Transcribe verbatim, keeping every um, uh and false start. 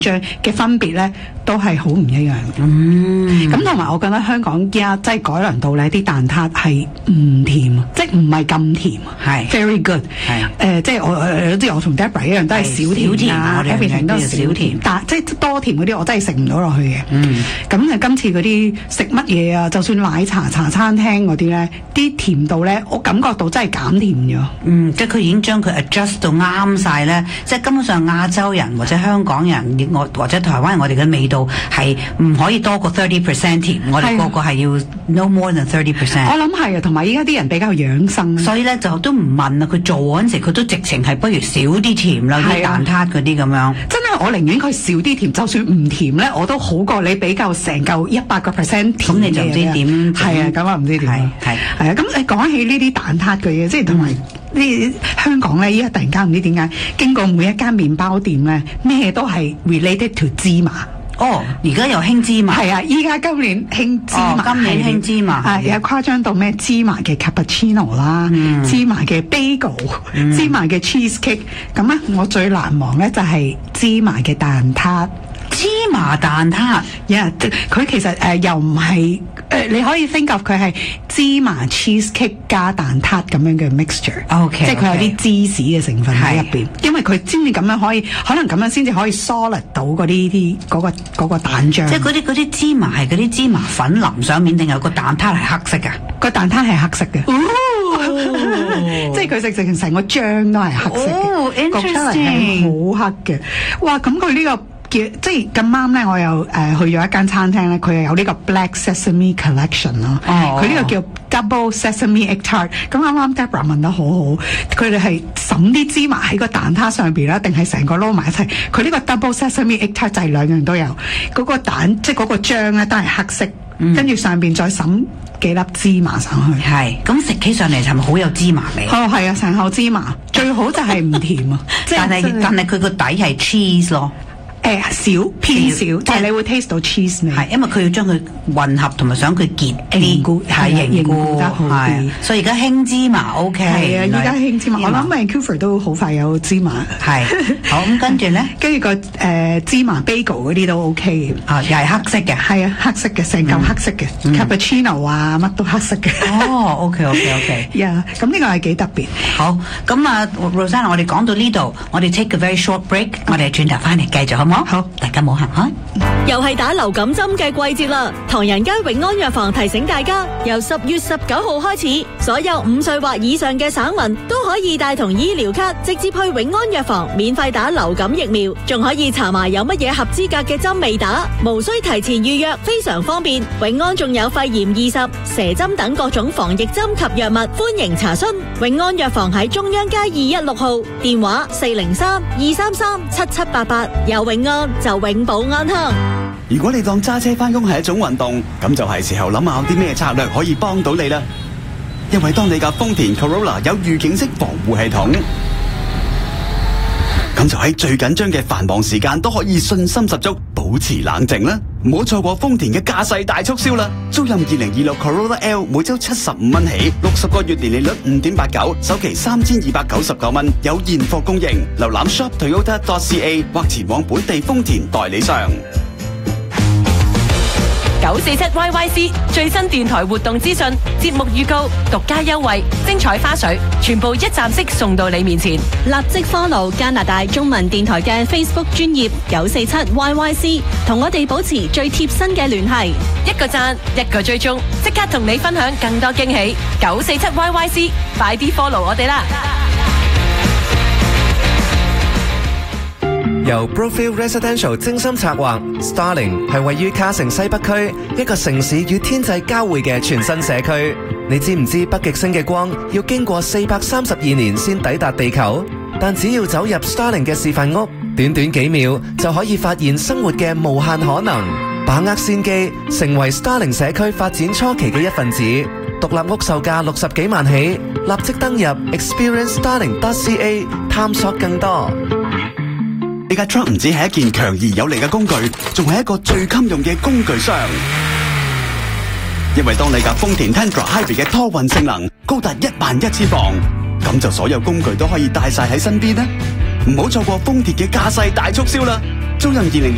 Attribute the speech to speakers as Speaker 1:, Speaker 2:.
Speaker 1: 醬嘅分別咧都係好唔一樣。嗯，咁同埋我覺得香港而家即係改良到咧啲蛋撻係唔甜，即係唔係咁甜，係 very good。係誒，即係我誒，即係我同 Deborah 一樣都係少甜啊 ，everything 都係少甜，但即係多甜嗰啲我真係食唔到落去嘅。嗯，咁啊今次嗰啲食乜嘢啊，就算奶茶茶餐廳嗰啲咧，啲甜度咧，我感覺到真係減甜咗。
Speaker 2: 嗯，即係佢已經將佢 adjust 到啱晒咧，即係根本上亞洲人或者香港人，我或者台灣人，我哋嘅味道係唔可以多過 thirty percent 甜，我哋個個係要 no more than thirty percent。
Speaker 1: 我諗係啊，同埋依家啲人比較養生，
Speaker 2: 所以咧就都唔問啊，佢做嗰陣時佢都直情係不如少啲甜啦，啲蛋撻嗰啲咁樣。真
Speaker 1: 係我寧願佢少啲甜，就算唔甜咧，我都好過你比較成嚿一百個 percent 甜嘅嘢。咁你就唔知點？係啊，咁啊唔知點。係係係啊，咁你講起呢啲蛋撻嘅嘢，即係同埋。呢香港咧，依家突然間唔知點解，經過每一間麵包店咧，咩都係 related to 芝麻。
Speaker 2: 哦，而家又興芝麻。係
Speaker 1: 啊，依家今年興芝麻。
Speaker 2: 哦、今年興芝麻。
Speaker 1: 啊，有誇張到咩芝麻嘅 cappuccino 啦，嗯、芝麻嘅 bagel，、嗯、芝麻嘅 cheesecake。咁咧，我最難忘咧就係芝麻嘅蛋撻。
Speaker 2: 芝麻蛋撻，
Speaker 1: 呀、yeah, 佢其實誒、呃、又唔係誒，你可以 think of 佢係芝麻 cheesecake 加蛋撻咁樣嘅 mixture，OK，、okay, 即係佢有啲芝士嘅成分喺入邊，因為佢先至咁樣可以，可能咁樣先至可以 solid 到嗰啲啲嗰個、嗰個蛋漿。
Speaker 2: 即係嗰啲嗰啲芝麻係嗰啲芝麻粉淋上面，定係個蛋撻係黑色㗎？
Speaker 1: 個蛋撻係黑色嘅，哦、即係佢食成成個漿都係黑色嘅，焗、哦、出嚟係好黑嘅。哇！咁佢呢個。即係咁啱咧，我又誒、呃、去咗一間餐廳咧，佢又有呢個 Black Sesame Collection 咯。哦，佢呢個叫 Double Sesame Egg Tart。咁啱啱 Deborah 問得好好，佢哋係揼啲芝麻喺個蛋撻上邊啦，定係成個撈埋一齊？佢呢個 Double Sesame Egg Tart 就係兩樣都有。嗰、嗰個蛋即係嗰個漿咧都係黑色，跟、嗯、住上邊再揼幾粒芝麻上去。係，
Speaker 2: 咁食起上嚟係咪好有芝麻味？
Speaker 1: 哦，係啊，成口芝麻，最好就係唔甜啊。
Speaker 2: 即係但係但係佢個底係 cheese 咯。
Speaker 1: 誒少偏少，但係你會 taste 到 cheese 味。
Speaker 2: 係，因為佢要將佢混合同埋想佢結啲，係凝固得好啲。所以而家興芝麻 OK。
Speaker 1: 係啊，而家興芝麻，我諗 Vancouver 都好快有芝麻。
Speaker 2: 係，好咁跟住咧，
Speaker 1: 跟住個誒芝麻 bagel 嗰啲都 OK 嘅。
Speaker 2: 啊，又係黑色嘅。係啊，黑色嘅，成嚿黑色嘅 cappuccino 啊，乜都黑色嘅。哦 ，OK OK OK。
Speaker 1: 呀，咁呢個係幾特別。
Speaker 2: 好，咁啊 Rosanna， 我哋講到呢度，我哋 take a very short break， 我哋轉頭翻嚟繼續好。好，大家冇行開。
Speaker 3: 又係打流感針嘅季節啦！唐人街永安藥房提醒大家，由十月十九號開始，所有五歲或以上嘅省民都可以帶同醫療卡直接去永安藥房免費打流感疫苗，仲可以查埋有乜嘢合資格嘅針未打，無需提前預約，非常方便。永安仲有肺炎二十、蛇針等各種防疫針及藥物，歡迎查詢。永安藥房喺中央街二一六號，電話四零三二三三七七八八，有永安就永保安康。
Speaker 4: 如果你當揸車返工係一種運動，咁就係時候諗下有啲咩策略可以幫到你啦。因為當你架豐田 Corolla 有預警式防護系統，咁就喺最緊張嘅繁忙時間都可以信心十足，保持冷靜啦。唔好錯過豐田嘅駕駛大促銷啦！租賃二零二六 Corolla L 每周七十五蚊起，六十個月年利率五點八九，首期三千二百九十九蚊，有現貨供應。瀏覽 shop toyota dot c a 或前往本地豐田代理商。
Speaker 5: 九四七 Y Y C 最新電台活動資訊、節目預告、獨家優惠、精彩花絮，全部一站式送到你面前。
Speaker 3: 立即 follow 加拿大中文電台嘅 Facebook 專頁九四七 Y Y C， 同我哋保持最貼身嘅聯繫。
Speaker 5: 一個讚，一個追蹤，即刻同你分享更多驚喜。九四七 Y Y C， 快啲 follow 我哋啦！
Speaker 6: 由 Brookfield Residential 精心策劃 ，Starling 係位於卡城西北區一個城市與天際交匯嘅全新社區。你知唔知北極星嘅光要經過四百三十二年先抵達地球？但只要走入 Starling 嘅示範屋，短短幾秒就可以發現生活嘅無限可能。把握先機，成為 Starling 社區發展初期嘅一份子。獨立屋售價六十幾萬起，立即登入 experience starling dot c a 探索更多。
Speaker 4: 呢架 truck 唔止係一件強而有力嘅工具，仲係一個最襟用嘅工具箱。因為當你架豐田 Tundra Hybrid 嘅拖運性能高達一萬一千磅，咁就所有工具都可以帶晒喺身邊啦。唔好錯過豐田嘅駕駛大促銷啦！租賃二零